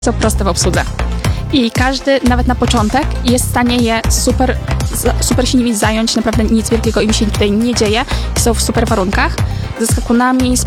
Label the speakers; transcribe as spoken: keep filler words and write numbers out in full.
Speaker 1: są proste w obsłudze. I każdy, nawet na początek, jest w stanie je super, super się nimi zająć, naprawdę nic wielkiego im się tutaj nie dzieje, są w super warunkach, ze skakunami, z